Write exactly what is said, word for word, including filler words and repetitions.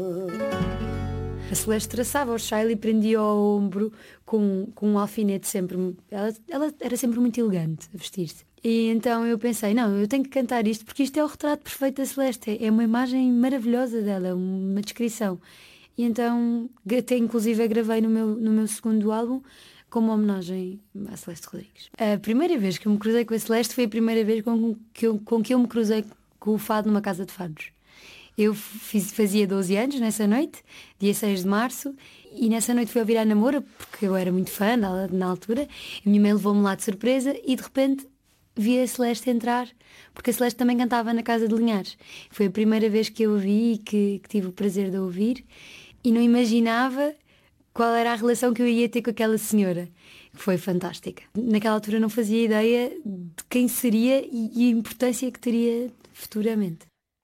A Celeste traçava o chile e prendia ao ombro com, com um alfinete sempre. Ela, ela era sempre muito elegante a vestir-se. E então eu pensei, não, eu tenho que cantar isto porque isto é o retrato perfeito da Celeste. É uma imagem maravilhosa dela, uma descrição. E então, até inclusive a gravei no meu, no meu segundo álbum como homenagem à Celeste Rodrigues. A primeira vez que eu me cruzei com a Celeste foi a primeira vez com que eu, com que eu me cruzei com o fado numa casa de fados. Eu fiz, fazia doze anos nessa noite, dia seis de março, e nessa noite fui ouvir a Namora, porque eu era muito fã na, na altura. A minha mãe levou-me lá de surpresa e de repente vi a Celeste entrar, porque a Celeste também cantava na Casa de Linhares. Foi a primeira vez que eu a vi e que, que tive o prazer de a ouvir, e não imaginava qual era a relação que eu ia ter com aquela senhora. Foi fantástica. Naquela altura não fazia ideia de quem seria e, e a importância que teria futuramente.